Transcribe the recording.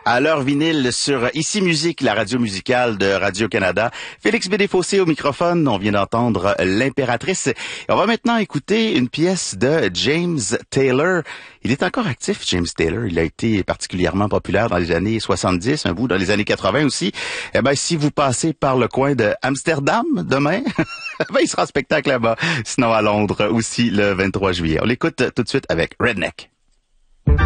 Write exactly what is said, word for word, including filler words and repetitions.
à l'heure vinyle sur Ici Musique, la radio musicale de Radio-Canada. Félix Bédéfossé au microphone. On vient d'entendre L'Impératrice. Et on va maintenant écouter une pièce de James Taylor. Il est encore actif, James Taylor. Il a été particulièrement populaire dans les années soixante-dix, un bout dans les années quatre-vingts aussi. Eh ben, si vous passez par le coin de Amsterdam demain, ben, il sera en spectacle là-bas. Sinon, à Londres aussi le vingt-trois juillet. On l'écoute tout de suite avec Redneck.